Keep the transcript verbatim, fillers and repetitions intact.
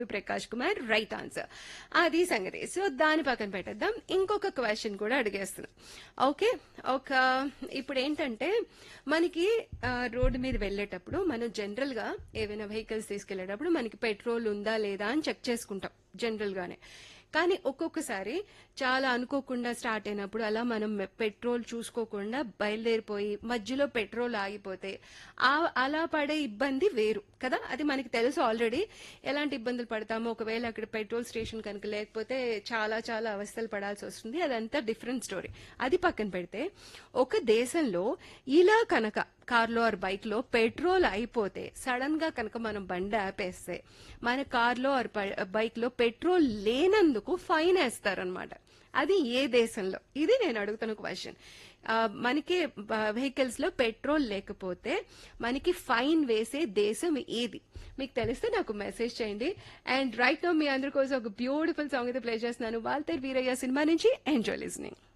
Prakash Kumar right answer. అది సంగతి. So దాని పక్కన పెట్టేద్దాం. ఇంకొక క్వశ్చన్ కూడా అడిగేస్తున్నాం. ఓకే, ఒక ఇప్పుడు ఏంటంటే మనకి ఆ, రోడ్డు మీద వెళ్ళేటప్పుడు మనం జనరల్ గా ఏవైనా వెహికల్స్ తీసుకెళ్లేటప్పుడు మనకి పెట్రోల్ ఉందా లేదా అని చెక్ చేసుకుంటాం జనరల్ గానే. కానీ ఒక్కొక్కసారి చాలా అనుకోకుండా స్టార్ట్ అయినప్పుడు అలా మనం మె- పెట్రోల్ చూసుకోకుండా బయలుదేరిపోయి మధ్యలో పెట్రోల్ ఆగిపోతే ఆ అలా పడే ఇబ్బంది వేరు కదా. అది మనకి తెలుసు ఆల్రెడీ ఎలాంటి ఇబ్బందులు పడతామో. ఒకవేళ అక్కడ పెట్రోల్ స్టేషన్ కనుక లేకపోతే చాలా చాలా అవస్థలు పడాల్సి వస్తుంది. అదంతా డిఫరెంట్ స్టోరీ. అది పక్కన పెడితే ఒక దేశంలో ఇలా కనుక కార్లో ఆర్ బైక్ లో పెట్రోల్ అయిపోతే సడన్ గా కనుక మనం బండి ఆపేస్తే మన కార్లో ఆర్ బైక్ లో పెట్రోల్ లేనందుకు ఫైన్ వేస్తారనమాట. అది ఏ దేశంలో? ఇది నేను అడుగుతున్న క్వశ్చన్. మనకి వెహికల్స్ లో పెట్రోల్ లేకపోతే మనకి ఫైన్ వేసే దేశం ఏది? మీకు తెలిస్తే నాకు మెసేజ్ చేయండి. అండ్ రైట్ నో మీ అందరి కోసం ఒక బ్యూటిఫుల్ సాంగ్ అయితే ప్లే చేస్తున్నాను. వాల్తేర్ వీరయ్య సినిమా నుంచి. Enjoy listening.